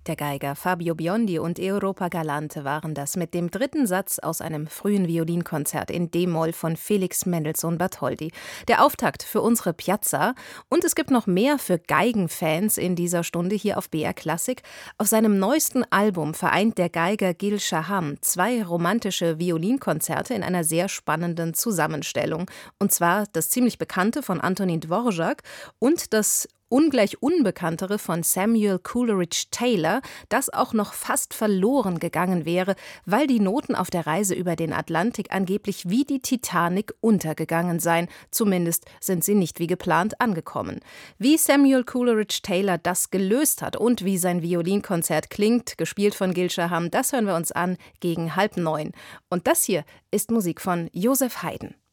Der Geiger Fabio Biondi und Europa Galante waren das mit dem dritten Satz aus einem frühen Violinkonzert in D-Moll von Felix Mendelssohn Bartholdy. Der Auftakt für unsere Piazza. Und es gibt noch mehr für Geigenfans in dieser Stunde hier auf BR Klassik. Auf seinem neuesten Album vereint der Geiger Gil Shaham zwei romantische Violinkonzerte in einer sehr spannenden Zusammenstellung. Und zwar das ziemlich bekannte von Antonin Dvorak und das ungleich unbekanntere von Samuel Coleridge Taylor, das auch noch fast verloren gegangen wäre, weil die Noten auf der Reise über den Atlantik angeblich wie die Titanic untergegangen seien. Zumindest sind sie nicht wie geplant angekommen. Wie Samuel Coleridge Taylor das gelöst hat und wie sein Violinkonzert klingt, gespielt von Gil Shaham, das hören wir uns an gegen 8:30. Und das hier ist Musik von Joseph Haydn.